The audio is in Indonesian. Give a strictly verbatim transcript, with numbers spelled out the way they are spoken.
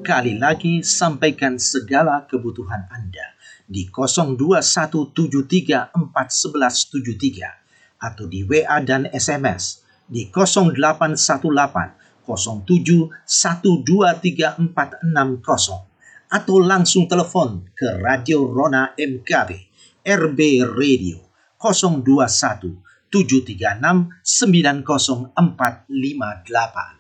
Sekali lagi, sampaikan segala kebutuhan Anda di nol dua satu tujuh tiga empat satu satu tujuh tiga atau di W A dan S M S di nol delapan satu delapan nol tujuh satu dua tiga empat enam nol atau langsung telepon ke Radio Rona M K B R B Radio nol dua satu tujuh tiga enam sembilan nol empat lima delapan.